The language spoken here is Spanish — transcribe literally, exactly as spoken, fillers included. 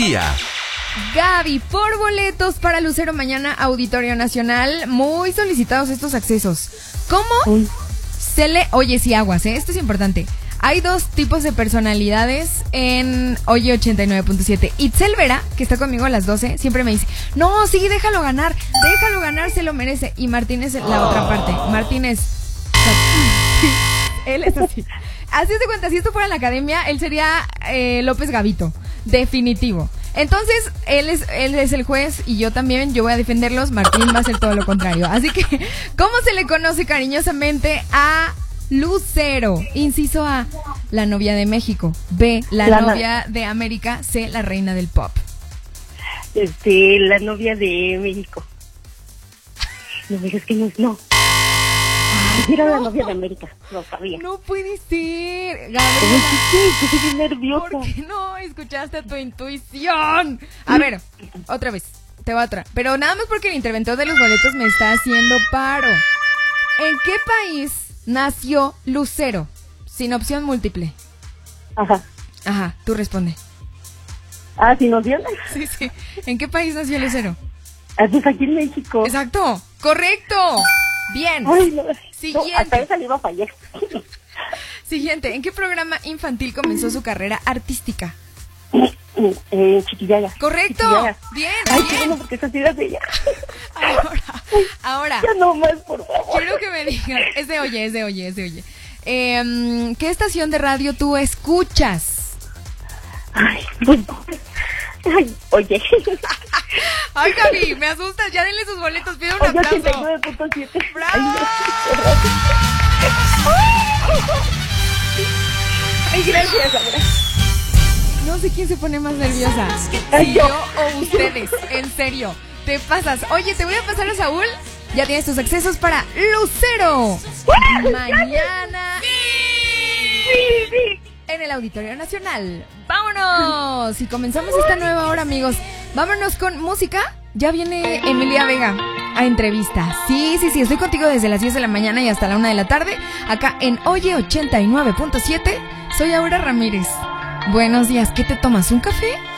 día. Gaby, por boletos para Lucero mañana, Auditorio Nacional. Muy solicitados estos accesos. ¿Cómo Uy. se le...? Oye, sí, aguas, ¿eh? Esto es importante. Hay dos tipos de personalidades en Oye ochenta y nueve punto siete. Itzel Vera, que está conmigo a las doce, siempre me dice, no, sí, déjalo ganar, déjalo ganar, se lo merece. Y Martínez, la otra parte. Martínez, él es así. Así es de cuenta, si esto fuera en la academia, él sería eh, López Gavito, definitivo. Entonces, él es, él es el juez y yo también, yo voy a defenderlos, Martín va a hacer todo lo contrario. Así que, ¿cómo se le conoce cariñosamente a Lucero? Inciso A, la novia de México. B, la, la novia no... de América. C, la reina del pop. Este, la novia de México. No me digas que no es, no. Era no. la novia de América, no sabía. No puede ser, Gabriela. Sí, estoy bien nerviosa. ¿Por qué no escuchaste a tu intuición? A ver, otra vez, te va otra. Pero nada más porque el interventor de los boletos me está haciendo paro. ¿En qué país nació Lucero? Sin opción múltiple. Ajá. Ajá, tú responde. Ah, ¿sin opción? Sí, sí. ¿En qué país nació Lucero? Ah, pues aquí en México. Exacto, correcto. Bien. Ay, no. Siguiente. No, hasta esa le iba a fallar. Siguiente. ¿En qué programa infantil comenzó su carrera artística? Eh, Chiquillaya. Correcto. Chiquillaya. Bien. Ay, bien. qué bueno, porque esa tira de ella. Ahora, ahora. Ya no más, por favor. Quiero que me digan. Es de Oye, es de Oye, es de Oye. Eh, ¿Qué estación de radio tú escuchas? Ay, pues... Ay, oye. Ay, Gaby, me asustas. Ya denle sus boletos. Pido un Oye, aplauso. ochenta y nueve punto siete. ¡Bravo! Ay, gracias, Laura. No sé quién se pone más nerviosa. Ay, Si yo. yo o ustedes. En serio. Te pasas. Oye, te voy a pasar a Saúl. Ya tienes tus accesos para Lucero. Mañana. Sí, sí. En el Auditorio Nacional. ¡Vámonos! Y comenzamos esta nueva hora, amigos. Vámonos con música. Ya viene Emilia Vega a entrevista. Sí, sí, sí, estoy contigo desde las diez de la mañana y hasta la una de la tarde. Acá en Oye ochenta y nueve punto siete. Soy Aura Ramírez. Buenos días. ¿Qué te tomas? ¿Un café?